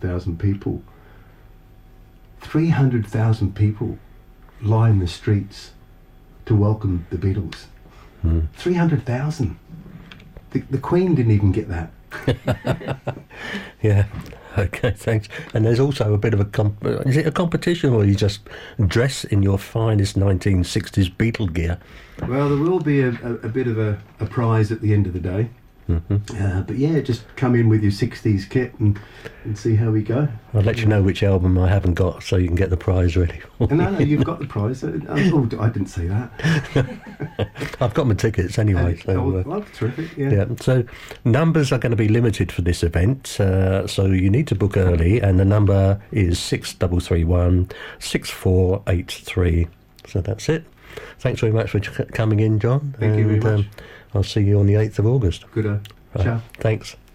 300,000 people. 300,000 people line the streets to welcome the Beatles. 300,000. The Queen didn't even get that. Yeah. Okay, thanks. And there's also a bit of a is it a competition, or you just dress in your finest 1960s Beatle gear? Well, there will be a bit of a prize at the end of the day. But yeah, just come in with your 60s kit and see how we go. I'll let you know which album I haven't got, so you can get the prize ready. No, you've got the prize. Oh, I didn't say that. I've got my tickets anyway. Well, terrific, yeah. So numbers are going to be limited for this event, so you need to book early, and the number is 6331 6483. So that's it. Thanks very much for coming in, John. Thank you very much. I'll see you on the 8th of August. Good. Ciao. Thanks.